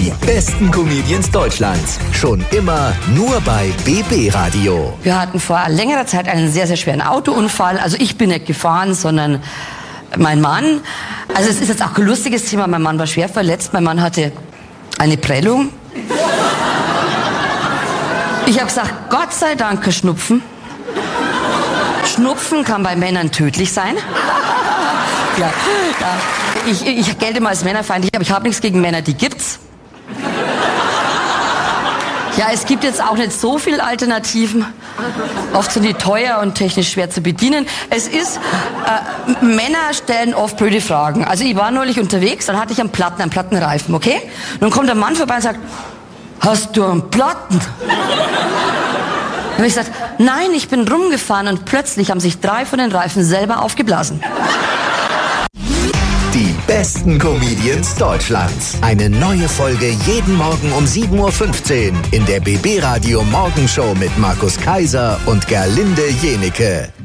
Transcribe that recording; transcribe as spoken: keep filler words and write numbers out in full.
Die besten Comedians Deutschlands. Schon immer nur bei B B Radio. Wir hatten vor längerer Zeit einen sehr, sehr schweren Autounfall. Also ich bin nicht gefahren, sondern mein Mann. Also es ist jetzt auch ein lustiges Thema. Mein Mann war schwer verletzt. Mein Mann hatte eine Prellung. Ich habe gesagt, Gott sei Dank kein Schnupfen. Schnupfen kann bei Männern tödlich sein. Ja, ja. Ich, ich gelte mal als männerfeindlich, aber ich habe nichts gegen Männer, die gibt's. Ja, es gibt jetzt auch nicht so viele Alternativen. Oft sind die teuer und technisch schwer zu bedienen. Es ist, äh, Männer stellen oft blöde Fragen. Also ich war neulich unterwegs, dann hatte ich einen Platten, einen Plattenreifen, okay? Und dann kommt ein Mann vorbei und sagt, hast du einen Platten? Dann habe ich gesagt, nein, ich bin rumgefahren und plötzlich haben sich drei von den Reifen selber aufgeblasen. Die besten Comedians Deutschlands. Eine neue Folge jeden Morgen um sieben Uhr fünfzehn in der B B Radio Morgenshow mit Markus Kaiser und Gerlinde Jenike.